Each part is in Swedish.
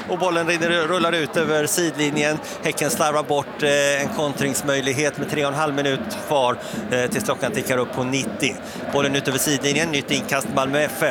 och bollen rullar ut över sidlinjen. Häcken slarvar bort en kontringsmöjlighet med 3,5 minut kvar tills klockan tickar upp på 90. Bollen ut över sidlinjen, nytt inkast Malmö FF.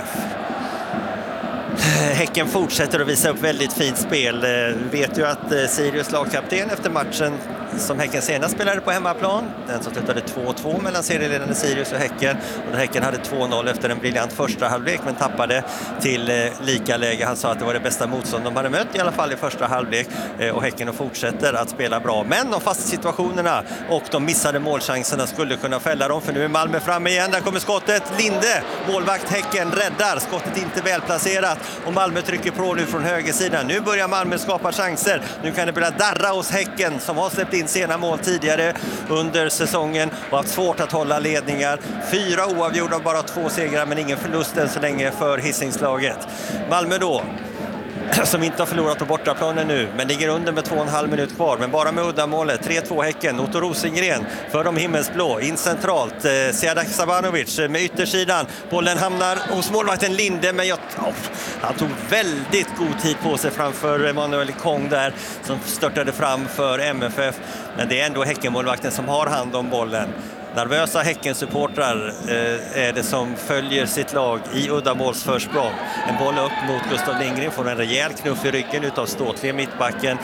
Häcken fortsätter att visa upp väldigt fint spel. Vi vet ju att Sirius lagkapten efter matchen som Häcken senast spelade på hemmaplan, den som slutade 2-2 mellan serieledande Sirius och Häcken, och där Häcken hade 2-0 efter en briljant första halvlek men tappade till lika läge. Han sa att det var det bästa motstånd de hade mött i alla fall i första halvlek, och Häcken fortsätter att spela bra, men de fasta situationerna och de missade målchanserna skulle kunna fälla dem, för nu är Malmö framme igen. Där kommer skottet, Linde, målvakt Häcken räddar, skottet inte välplacerat och Malmö trycker på nu från högersidan. Nu börjar Malmö skapa chanser, nu kan det börja darra hos Häcken som har släppt in sena mål tidigare under säsongen och haft svårt att hålla ledningar. 4 oavgjorda, bara 2 segrar men ingen förlust än så länge för Hisingslaget. Malmö då, som inte har förlorat på bortaplanen nu, men ligger under med 2,5 minut kvar, men bara med uddamålet. 3-2 Häcken, Otto Rosengren för de himmelsblå, in centralt, Seadak Sabanovic med yttersidan, bollen hamnar hos målvakten Linde, men han tog väldigt god tid på sig framför Emanuel Kong där, som störtade fram för MFF, men det är ändå Häckenmålvakten som har hand om bollen. Nervösa Häcken-supportrar är det som följer sitt lag i uddamålsförsprång. En boll upp mot Gustav Lindgren, får en rejäl knuff i ryggen utav ståtliga mittbacken.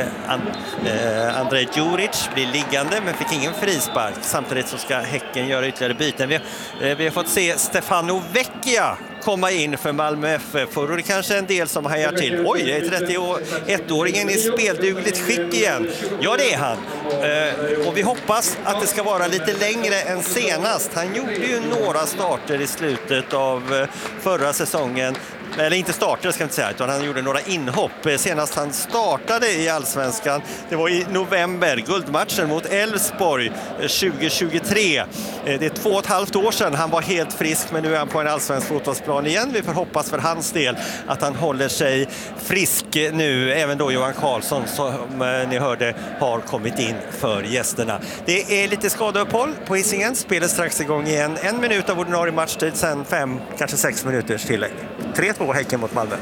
Andrej Djuric blir liggande men fick ingen frispark. Samtidigt så ska Häcken göra ytterligare byten. Vi har fått se Stefano Vecchia komma in för Malmö FF, och det är kanske en del som hajar till. Oj, det är 31-åringen i speldugligt skick igen. Ja, det är han. Och vi hoppas att det ska vara lite längre än senast. Han gjorde ju några starter i slutet av förra säsongen. Eller inte starter ska jag inte säga, utan han gjorde några inhopp. Senast han startade i Allsvenskan, det var i november, guldmatchen mot Elfsborg 2023. Det är 2,5 år sedan han var helt frisk, men nu är han på en allsvensk fotbollsplan igen. Vi får hoppas för hans del att han håller sig frisk nu. Även då Johan Karlsson, som ni hörde, har kommit in för gästerna. Det är lite skadeuppehåll på Hisingen. Spelet strax igång igen. 1 minut av ordinarie matchtid, sen 5, kanske 6 minuters tillägg. 3-2 Häcken mot Malmö.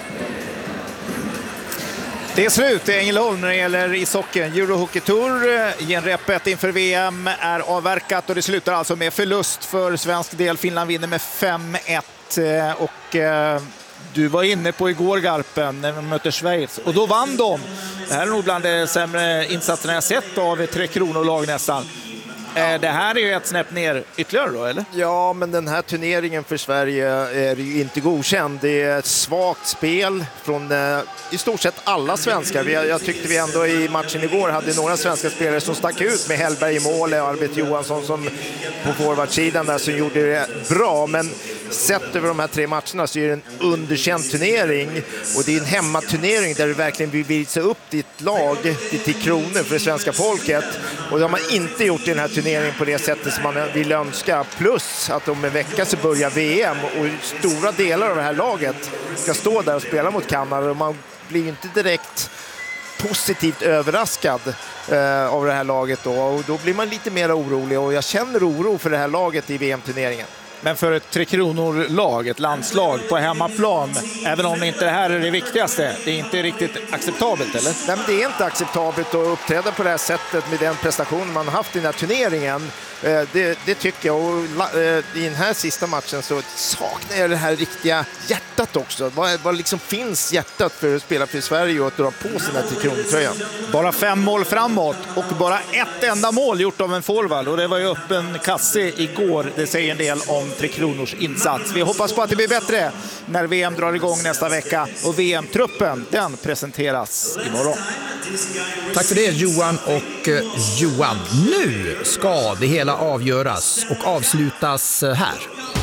Det är slut i Ängelholm när det gäller ishockeyn. Eurohockey Tour, genrepet inför VM är avverkat och det slutar alltså med förlust för svensk del. Finland vinner med 5-1 och du var inne på igår, Garpen, när de möter Schweiz, och då vann de. Det här är nog bland de sämre insatserna jag sett av 3 kronor-lag nästan. Det här är ju ett snäpp ner ytterligare då, eller? Ja, men den här turneringen för Sverige är ju inte godkänd. Det är ett svagt spel från i stort sett alla svenskar. Jag tyckte vi ändå i matchen igår hade några svenska spelare som stack ut, med Hellberg i mål och Albert Johansson som på forwardsidan där, som gjorde det bra. Men sett över de här 3 matcherna så är det en underkänd turnering, och det är en hemmaturnering där du verkligen vill visa upp ditt lag till kronor för det svenska folket, och det har man inte gjort i den här turneringen på det sättet som man vill önska. Plus att om en vecka så börjar VM och stora delar av det här laget ska stå där och spela mot Kanada, och man blir inte direkt positivt överraskad av det här laget då, och då blir man lite mer orolig, och jag känner oro för det här laget i VM-turneringen. Men för ett 3 kronor-lag, ett landslag på hemmaplan, även om inte det här är det viktigaste, det är inte riktigt acceptabelt, eller? Nej, men det är inte acceptabelt att uppträda på det här sättet med den prestation man haft i den här turneringen. Det tycker jag, och i den här sista matchen så saknar jag det här riktiga hjärtat också. Vad liksom finns hjärtat för att spela för Sverige och att dra på sig den här 3 kronor-tröjan? Bara 5 mål framåt och bara ett enda mål gjort av en forward, och det var ju öppen kasse igår. Det säger en del om 3 kronors insats. Vi hoppas på att det blir bättre när VM drar igång nästa vecka, och VM-truppen, den presenteras imorgon. Tack för det, Johan och Johan. Nu ska det hela avgöras och avslutas här.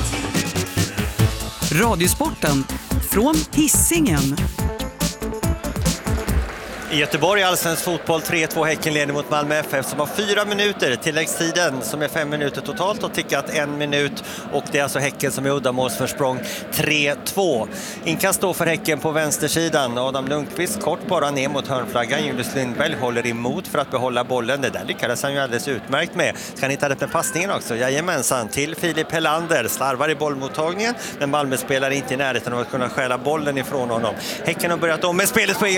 Radiosporten från Hisingen. I Göteborg, allsvensk fotboll, 3-2 Häcken leder mot Malmö FF som har 4 minuter. Tilläggstiden som är 5 minuter totalt och tickat 1 minut. Och det är alltså Häcken som är uddamålsförsprång 3-2. Inkast då för Häcken på vänstersidan. Adam Lundqvist kort bara ner mot hörnflaggan. Julius Lindberg håller emot för att behålla bollen. Det där lyckades han ju alldeles utmärkt med. Ska han hitta rätt med passningen också? Jajamensan, till Filip Helander. Slarvar i bollmottagningen, men Malmö spelar inte i närheten av att kunna stjäla bollen ifrån honom. Häcken har börjat om med spelet på egen